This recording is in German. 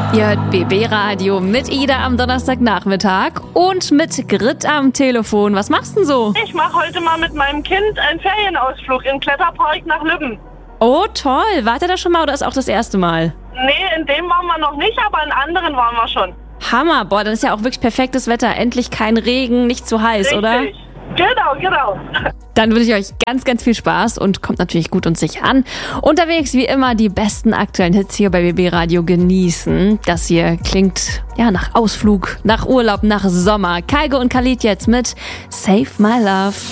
Ihr hört BB Radio mit Ida am Donnerstagnachmittag und mit Grit am Telefon. Was machst du denn so? Ich mache heute mal mit meinem Kind einen Ferienausflug im Kletterpark nach Lübben. Oh, toll. Wart ihr da schon mal oder ist auch das erste Mal? Nee, in dem waren wir noch nicht, aber in anderen waren wir schon. Hammer. Boah, dann ist ja auch wirklich perfektes Wetter. Endlich kein Regen, nicht zu heiß, Richtig. oder? Genau. Dann wünsche ich euch ganz, ganz viel Spaß und kommt natürlich gut und sicher an. Unterwegs wie immer die besten aktuellen Hits hier bei BB Radio genießen. Das hier klingt ja nach Ausflug, nach Urlaub, nach Sommer. Kygo und Khalid jetzt mit Save My Love.